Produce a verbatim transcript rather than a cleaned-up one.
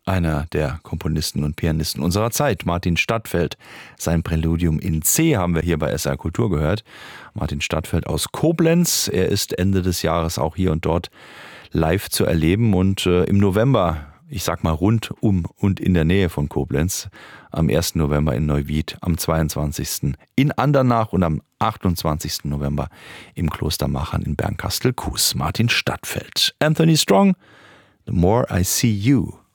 einer der Komponisten und Pianisten unserer Zeit, Martin Stadtfeld. Sein Präludium in C haben wir hier bei S R Kultur gehört. Martin Stadtfeld aus Koblenz. Er ist Ende des Jahres auch hier und dort live zu erleben und äh, im November, ich sag mal rund um und in der Nähe von Koblenz, am ersten November in Neuwied, am zweiundzwanzigsten in Andernach und am achtundzwanzigsten November im Kloster Machern in Bernkastel-Kues. Martin Stadtfeld. Anthony Strong, The More I See You.